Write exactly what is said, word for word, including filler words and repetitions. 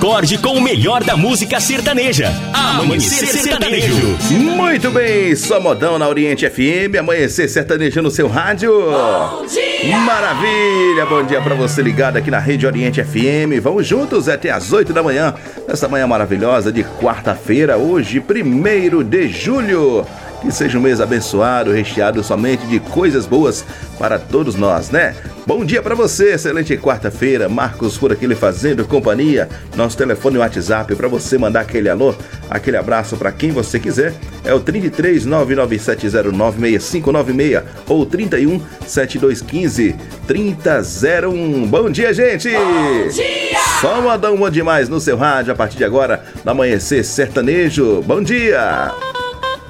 acorde com o melhor da música sertaneja. Amanhecer Sertanejo. Muito bem, só modão na Oriente F M, Amanhecer Sertanejo no seu rádio. Bom dia! Maravilha, bom dia pra você ligado aqui na Rede Oriente F M. Vamos juntos até as oito da manhã, nessa manhã maravilhosa de quarta-feira, hoje, primeiro de julho. Que seja um mês abençoado, recheado somente de coisas boas para todos nós, né? Bom dia para você, excelente quarta-feira. Marcos por aqui lhe fazendo companhia. Nosso telefone e WhatsApp para você mandar aquele alô, aquele abraço para quem você quiser. É o trinta e três, nove nove sete zero nove, seis cinco nove seis ou trinta e um, sete dois um cinco, trinta zero um. Bom dia, gente! Bom dia! Só modão bom demais no seu rádio a partir de agora, no Amanhecer Sertanejo. Bom dia!